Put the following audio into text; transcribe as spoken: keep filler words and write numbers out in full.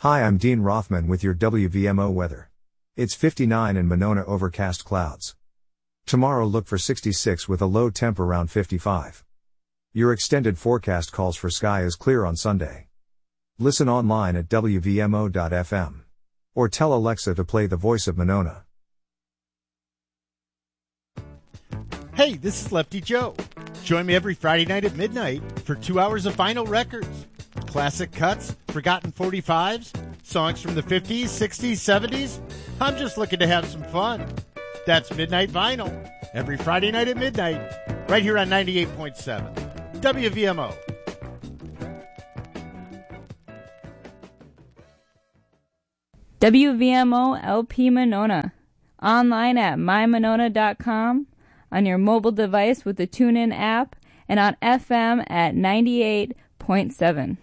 Hi, I'm Dean Rothman with your W V M O weather. It's fifty-nine in Monona, overcast clouds. Tomorrow look for sixty-six with a low temp around fifty-five. Your extended forecast calls for sky is clear on Sunday. Listen online at W V M O dot F M. Or tell Alexa to play The Voice of Monona. Hey, this is Lefty Joe. Join me every Friday night at midnight for two hours of vinyl records. Classic cuts, forgotten forty-fives, songs from the fifties, sixties, seventies. I'm just looking to have some fun. That's Midnight Vinyl, every Friday night at midnight, right here on ninety-eight point seven W V M O. W V M O L P Monona. Online at my monona dot com, on your mobile device with the TuneIn app, and on F M at ninety-eight point seven.